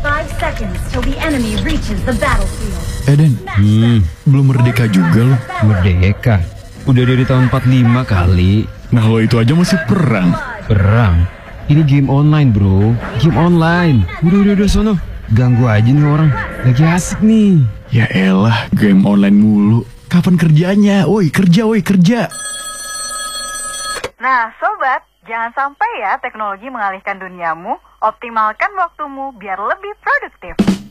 5 seconds till the enemy reaches the battlefield. Den, belum merdeka juga loh. Merdeka? Udah dari tahun 45 kali. Nah lo itu aja masih perang. Perang? Ini game online bro. Game online. Udah sono. Ganggu aja nih orang. Lagi asik nih. Ya elah, game online mulu. Kapan kerjanya? Woi kerja. Nah, sobat, jangan sampai ya teknologi mengalihkan duniamu. Optimalkan waktumu biar lebih produktif.